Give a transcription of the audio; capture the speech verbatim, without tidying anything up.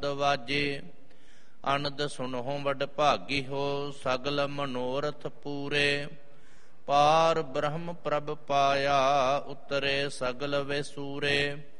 ਸ਼ਬਦ ਵਾਜੇ। ਅਨੰਦ ਸੁਨਹੁ ਵਡ ਭਾਗੀ ਹੋ, ਸਗਲ ਮਨੋਰਥ ਪੂਰੇ। ਪਾਰ ਬ੍ਰਹਮ ਪ੍ਰਭ ਪਾਇਆ, ਉਤਰੇ ਸਗਲ ਵੇ ਸੂਰੇ।